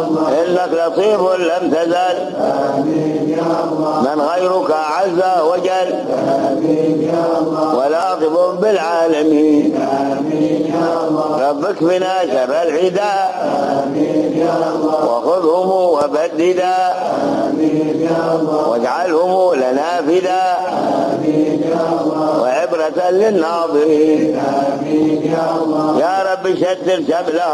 إنك لطيف لم تزل من غيرك عز وجل ولاطف بالعالمين ربك بنا شر العداء وخذهم وبددا واجعلهم لنا فدا وعبرة للناظرين يا رب شتت شملهم